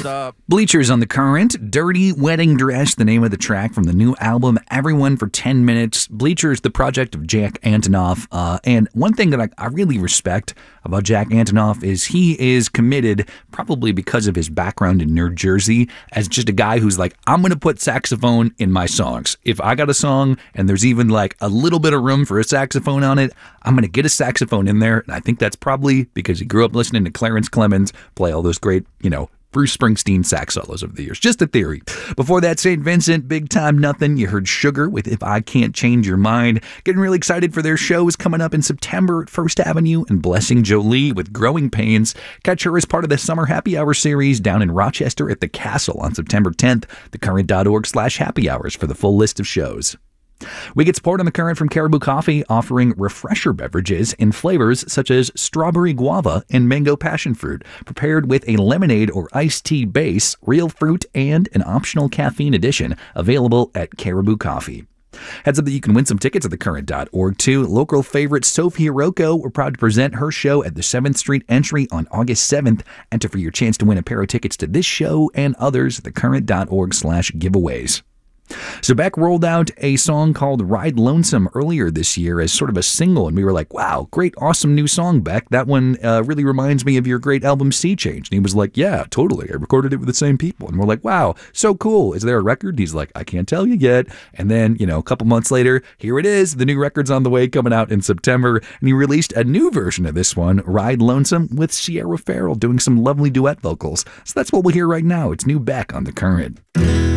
Stop. Bleachers on the Current, Dirty Wedding Dress, the name of the track from the new album, Everyone for 10 Minutes. Bleachers, the project of Jack Antonoff. And one thing that I really respect about Jack Antonoff is he is committed, probably because of his background in New Jersey, as just a guy who's like, I'm going to put saxophone in my songs. If I got a song and there's even like a little bit of room for a saxophone on it, I'm going to get a saxophone in there. And I think that's probably because he grew up listening to Clarence Clemens play all those great, Bruce Springsteen sax solos over the years. Just a theory. Before that, St. Vincent, Big Time Nothing. You heard Sugar with If I Can't Change Your Mind. Getting really excited for their shows coming up in September at First Avenue, and Blessing Jolie with Growing Pains. Catch her as part of the Summer Happy Hour series down in Rochester at the Castle on September 10th. thecurrent.org/happy hours for the full list of shows. We get support on the Current from Caribou Coffee, offering refresher beverages in flavors such as strawberry guava and mango passion fruit, prepared with a lemonade or iced tea base, real fruit, and an optional caffeine addition, available at Caribou Coffee. Heads up that you can win some tickets at thecurrent.org too. Local favorite Sophie Rocco, we're proud to present her show at the 7th Street Entry on August 7th. Enter for your chance to win a pair of tickets to this show and others at thecurrent.org/giveaways. So Beck rolled out a song called Ride Lonesome earlier this year as sort of a single, and we were like, wow, great, awesome new song, Beck. That one really reminds me of your great album Sea Change. And he was like, yeah, totally. I recorded it with the same people. And we're like, wow, so cool. Is there a record? And he's like, I can't tell you yet. And then, a couple months later, here it is. The new record's on the way, coming out in September. And he released a new version of this one, Ride Lonesome, with Sierra Farrell doing some lovely duet vocals. So that's what we'll hear right now. It's new Beck on The Current.